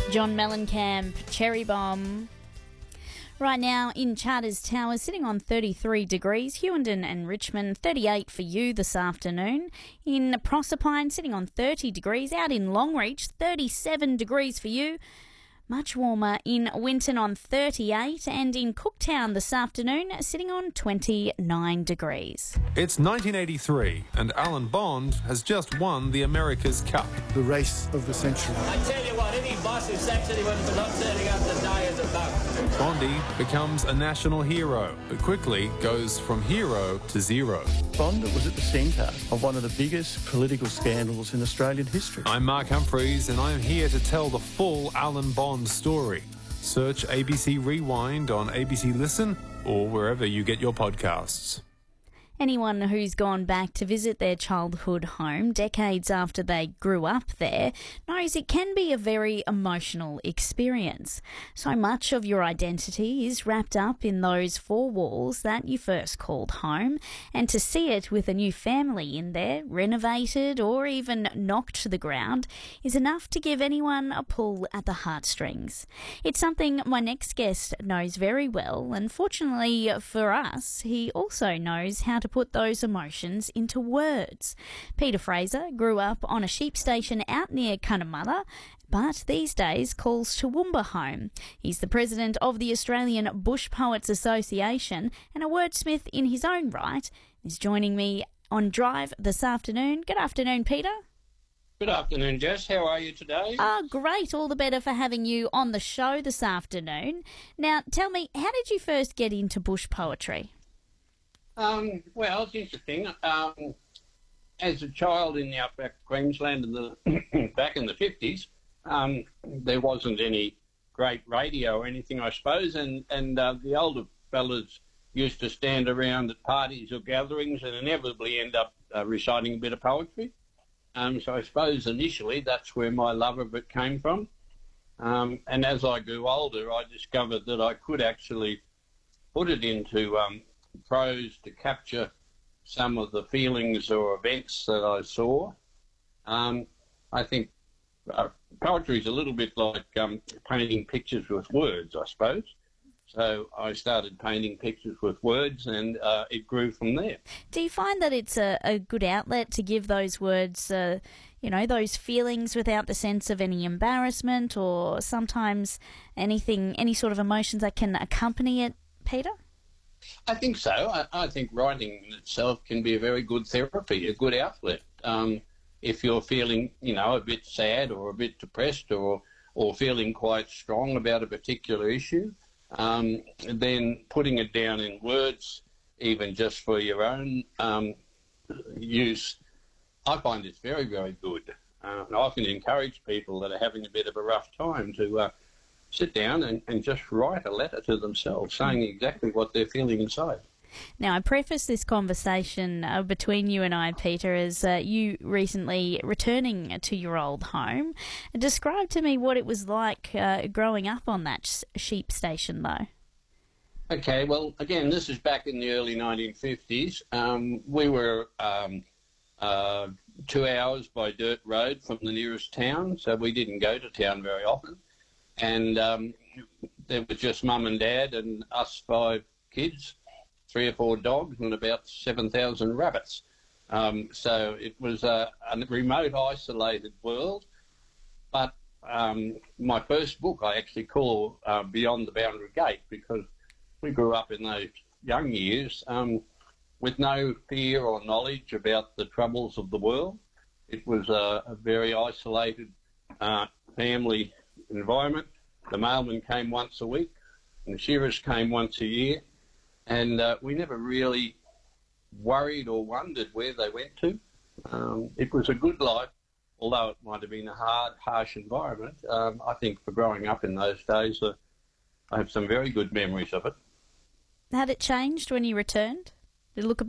John Mellencamp, Cherry Bomb. Right now in Charters Tower, sitting on 33 degrees. Hughenden and Richmond, 38 for you this afternoon. In Proserpine, sitting on 30 degrees. Out in Longreach, 37 degrees for you. Much warmer in Winton on 38, and in Cooktown this afternoon, sitting on 29 degrees. It's 1983, and Alan Bond has just won the America's Cup. The race of the century. I tell you what, any boss who sacks anyone for not turning up today is a bug. Bondy becomes a national hero, but quickly goes from hero to zero. Bond was at the centre of one of the biggest political scandals in Australian history. I'm Mark Humphreys, and I'm here to tell the full Alan Bond story. Search ABC Rewind on ABC Listen or wherever you get your podcasts. Anyone who's gone back to visit their childhood home decades after they grew up there knows it can be a very emotional experience. So much of your identity is wrapped up in those four walls that you first called home, and to see it with a new family in there, renovated or even knocked to the ground, is enough to give anyone a pull at the heartstrings. It's something my next guest knows very well, and fortunately for us, he also knows how to put those emotions into words. Peter Fraser grew up on a sheep station out near Cunnamulla, but these days calls Toowoomba home. He's the president of the Australian Bush Poets Association and a wordsmith in his own right. He's joining me on Drive this afternoon. Good afternoon, Peter. Good afternoon, Jess. How are you today? Great. All the better for having you on the show this afternoon. Now, tell me, how did you first get into bush poetry? Well, it's interesting. As a child in the outback Queensland back in the 50s, there wasn't any great radio or anything, I suppose, and the older fellas used to stand around at parties or gatherings and inevitably end up reciting a bit of poetry. So I suppose initially that's where my love of it came from. And as I grew older, I discovered that I could actually put it into prose to capture some of the feelings or events that I saw. I think poetry is a little bit like painting pictures with words, I suppose. So I started painting pictures with words, and it grew from there. Do you find that it's a good outlet to give those words, those feelings without the sense of any embarrassment or sometimes any sort of emotions that can accompany it, Peter? I think so. I think writing in itself can be a very good therapy, a good outlet. If you're feeling, a bit sad or a bit depressed or feeling quite strong about a particular issue, then putting it down in words, even just for your own use, I find it's very, very good. And I often encourage people that are having a bit of a rough time to sit down and just write a letter to themselves saying exactly what they're feeling inside. Now, I preface this conversation between you and I, Peter, as you recently returning to your old home. Describe to me what it was like growing up on that sheep station, though. Okay, well, again, this is back in the early 1950s. We were 2 hours by dirt road from the nearest town, so we didn't go to town very often. And there was just mum and dad and us 5 kids, 3 or 4 dogs and about 7,000 rabbits. So it was a remote, isolated world. But my first book I actually call Beyond the Boundary Gate, because we grew up in those young years with no fear or knowledge about the troubles of the world. It was a very isolated family environment. The mailman came once a week and the shearers came once a year, and we never really worried or wondered where they went to. It was a good life, although it might have been a hard, harsh environment. I think for growing up in those days, I have some very good memories of it. Had it changed when you returned? Did it look a